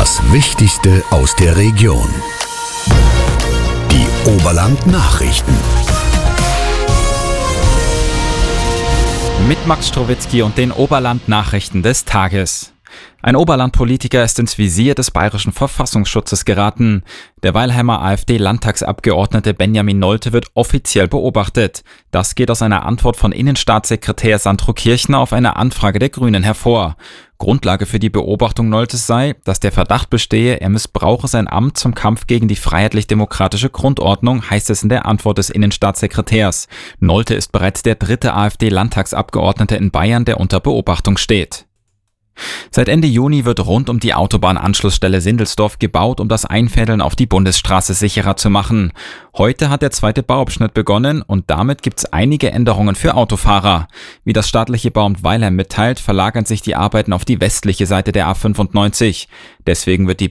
Das Wichtigste aus der Region. Die Oberland-Nachrichten. Mit Max Strowitzki und den Oberland-Nachrichten des Tages. Ein Oberland-Politiker ist ins Visier des bayerischen Verfassungsschutzes geraten. Der Weilheimer AfD-Landtagsabgeordnete Benjamin Nolte wird offiziell beobachtet. Das geht aus einer Antwort von Innenstaatssekretär Sandro Kirchner auf eine Anfrage der Grünen hervor. Grundlage für die Beobachtung Noltes sei, dass der Verdacht bestehe, er missbrauche sein Amt zum Kampf gegen die freiheitlich-demokratische Grundordnung, heißt es in der Antwort des Innenstaatssekretärs. Nolte ist bereits der dritte AfD-Landtagsabgeordnete in Bayern, der unter Beobachtung steht. Seit Ende Juni wird rund um die Autobahnanschlussstelle Sindelsdorf gebaut, um das Einfädeln auf die Bundesstraße sicherer zu machen. Heute hat der zweite Bauabschnitt begonnen und damit gibt's einige Änderungen für Autofahrer. Wie das staatliche Bauamt Weilheim mitteilt, verlagern sich die Arbeiten auf die westliche Seite der A95. Deswegen wird die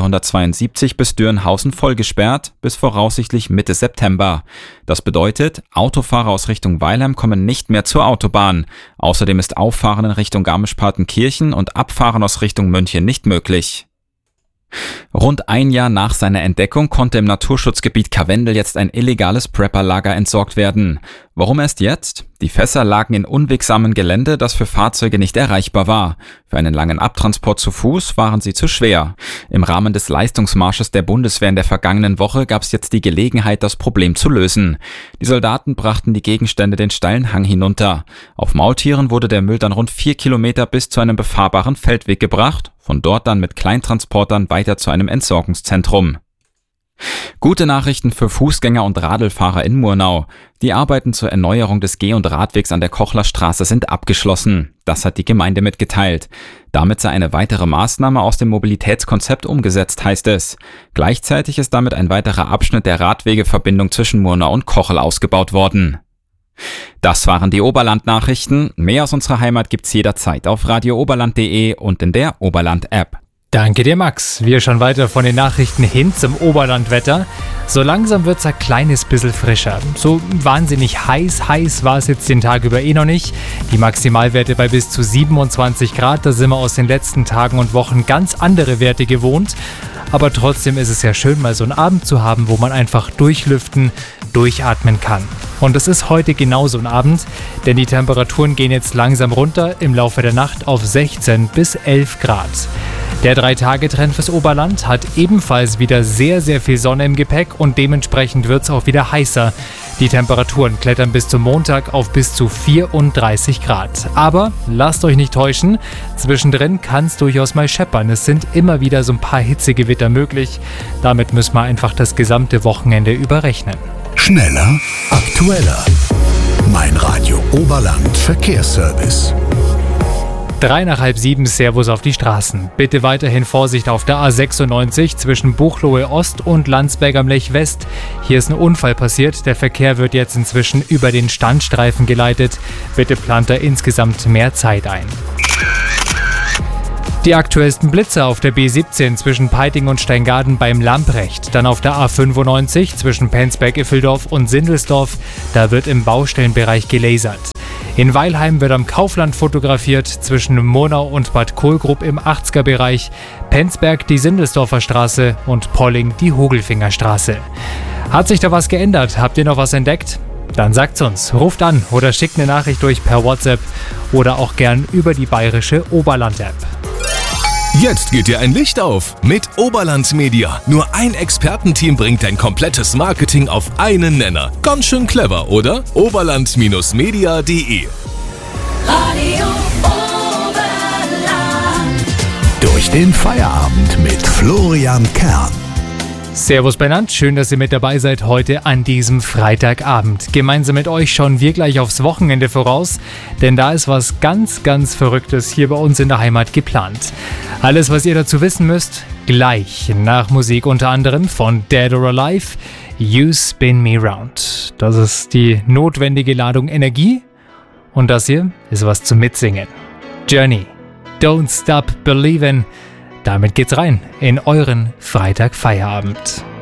B472 bis Dürnhausen voll gesperrt, bis voraussichtlich Mitte September. Das bedeutet, Autofahrer aus Richtung Weilheim kommen nicht mehr zur Autobahn. Außerdem ist Auffahren in Richtung Garmisch-Partenkirchen und Abfahren aus Richtung München nicht möglich. Rund ein Jahr nach seiner Entdeckung konnte im Naturschutzgebiet Karwendel jetzt ein illegales Prepper-Lager entsorgt werden. Warum erst jetzt? Die Fässer lagen in unwegsamem Gelände, das für Fahrzeuge nicht erreichbar war. Für einen langen Abtransport zu Fuß waren sie zu schwer. Im Rahmen des Leistungsmarsches der Bundeswehr in der vergangenen Woche gab es jetzt die Gelegenheit, das Problem zu lösen. Die Soldaten brachten die Gegenstände den steilen Hang hinunter. Auf Maultieren wurde der Müll dann rund 4 Kilometer bis zu einem befahrbaren Feldweg gebracht, von dort dann mit Kleintransportern weiter zu einem Entsorgungszentrum. Gute Nachrichten für Fußgänger und Radlfahrer in Murnau. Die Arbeiten zur Erneuerung des Geh- und Radwegs an der Kochlerstraße sind abgeschlossen. Das hat die Gemeinde mitgeteilt. Damit sei eine weitere Maßnahme aus dem Mobilitätskonzept umgesetzt, heißt es. Gleichzeitig ist damit ein weiterer Abschnitt der Radwegeverbindung zwischen Murnau und Kochel ausgebaut worden. Das waren die Oberland-Nachrichten. Mehr aus unserer Heimat gibt's jederzeit auf radiooberland.de und in der Oberland-App. Danke dir, Max. Wir schauen weiter von den Nachrichten hin zum Oberlandwetter. So langsam wird's ein kleines bisschen frischer. So wahnsinnig heiß war es jetzt den Tag über noch nicht. Die Maximalwerte bei bis zu 27 Grad, da sind wir aus den letzten Tagen und Wochen ganz andere Werte gewohnt. Aber trotzdem ist es ja schön, mal so einen Abend zu haben, wo man einfach durchlüften, durchatmen kann. Und es ist heute genauso ein Abend, denn die Temperaturen gehen jetzt langsam runter im Laufe der Nacht auf 16 bis 11 Grad. Der 3-Tage-Trend fürs Oberland hat ebenfalls wieder sehr, sehr viel Sonne im Gepäck und dementsprechend wird es auch wieder heißer. Die Temperaturen klettern bis zum Montag auf bis zu 34 Grad. Aber lasst euch nicht täuschen, zwischendrin kann es durchaus mal scheppern. Es sind immer wieder so ein paar Hitzegewitter möglich. Damit müssen wir einfach das gesamte Wochenende überrechnen. Schneller, aktueller. Mein Radio Oberland Verkehrsservice. 3 nach halb 7, Servus auf die Straßen. Bitte weiterhin Vorsicht auf der A96 zwischen Buchloe Ost und Landsberg am Lech West. Hier ist ein Unfall passiert. Der Verkehr wird jetzt inzwischen über den Standstreifen geleitet. Bitte plant da insgesamt mehr Zeit ein. Die aktuellsten Blitze auf der B17 zwischen Peiting und Steingaden beim Lamprecht. Dann auf der A95 zwischen Penzberg-Iffeldorf und Sindelsdorf. Da wird im Baustellenbereich gelasert. In Weilheim wird am Kaufland fotografiert, zwischen Murnau und Bad Kohlgrub im 80er-Bereich, Penzberg die Sindelsdorfer Straße und Polling die Hogelfinger Straße. Hat sich da was geändert? Habt ihr noch was entdeckt? Dann sagt's uns, ruft an oder schickt eine Nachricht durch per WhatsApp oder auch gern über die bayerische Oberland-App. Jetzt geht dir ein Licht auf mit Oberland Media. Nur ein Expertenteam bringt dein komplettes Marketing auf einen Nenner. Ganz schön clever, oder? Oberland-media.de. Radio Oberland. Durch den Feierabend mit Florian Kern. Servus benannt, schön, dass ihr mit dabei seid heute an diesem Freitagabend. Gemeinsam mit euch schauen wir gleich aufs Wochenende voraus, denn da ist was ganz, ganz Verrücktes hier bei uns in der Heimat geplant. Alles, was ihr dazu wissen müsst, gleich nach Musik unter anderem von Dead or Alive, You Spin Me Round. Das ist die notwendige Ladung Energie und das hier ist was zum Mitsingen. Journey, Don't Stop Believin'. Damit geht's rein in euren Freitagfeierabend.